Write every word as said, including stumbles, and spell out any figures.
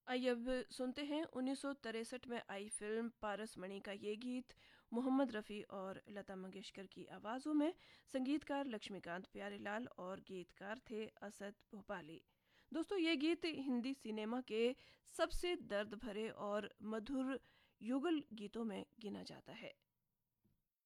आइए अब सुनते हैं उन्नीस सौ तिरसठ में आई फिल्म पारस मणि का ये गीत मोहम्मद रफ़ी और लता मंगेशकर की आवाज़ों में। संगीतकार लक्ष्मीकांत प्यारेलाल और गीतकार थे असद भोपाली। दोस्तों, ये गीत हिंदी सिनेमा के सबसे दर्द भरे और मधुर युगल गीतों में गिना जाता है।